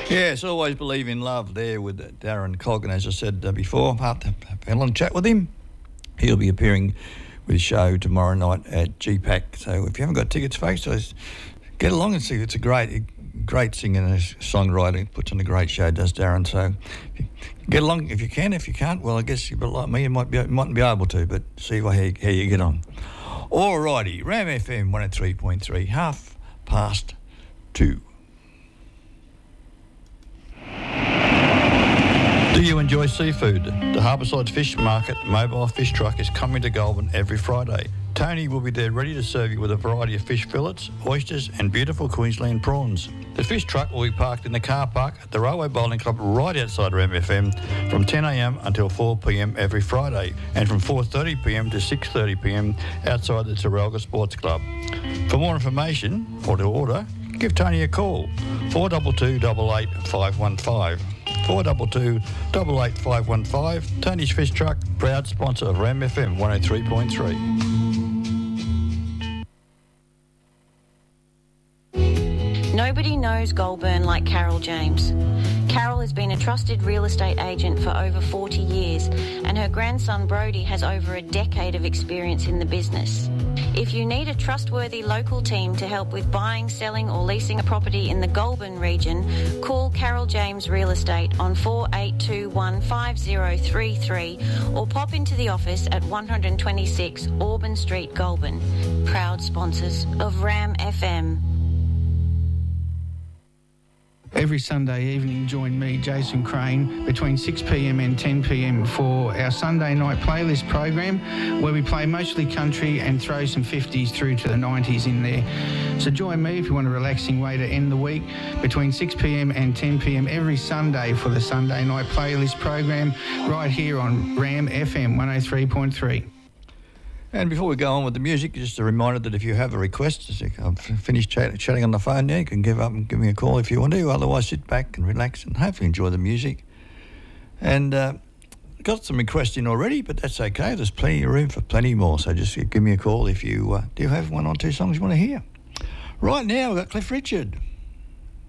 Yes, always believe in love there with Darren Coggan. As I said before, after a long chat with him, he'll be appearing with his show tomorrow night at GPAC. So if you haven't got tickets, folks, just get along and see. It's a great singer and songwriter. Puts on a great show, does Darren. So get along if you can. If you can't, well, I guess you're a bit like me. You mightn't be able to, but see how you get on. Alrighty, Ram FM 103.3, 2:30. Do you enjoy seafood? The Harbourside Fish Market mobile fish truck is coming to Goulburn every Friday. Tony will be there ready to serve you with a variety of fish fillets, oysters and beautiful Queensland prawns. The fish truck will be parked in the car park at the Railway Bowling Club right outside Ram FM from 10am until 4pm every Friday and from 4:30pm to 6:30pm outside the Terralga Sports Club. For more information or to order, give Tony a call, 422 88 515. 422 88 515. Tony's Fish Truck, proud sponsor of Ram FM 103.3. Nobody knows Goulburn like Carol James. Carol has been a trusted real estate agent for over 40 years, and her grandson Brody has over a decade of experience in the business. If you need a trustworthy local team to help with buying, selling or leasing a property in the Goulburn region, call Carol James Real Estate on 48215033 or pop into the office at 126 Auburn Street, Goulburn. Proud sponsors of Ram FM. Every Sunday evening, join me, Jason Crane, between 6pm and 10pm for our Sunday night playlist program, where we play mostly country and throw some 50s through to the 90s in there. So join me if you want a relaxing way to end the week, between 6pm and 10pm every Sunday for the Sunday night playlist program, right here on Ram FM 103.3. And before we go on with the music, just a reminder that if you have a request, I've finished chatting on the phone now, you can give up and give me a call if you want to. Otherwise, sit back and relax and hopefully enjoy the music. And got some requests in already, but that's okay. There's plenty of room for plenty more. So just give me a call if you do have one or two songs you want to hear. Right now, we've got Cliff Richard.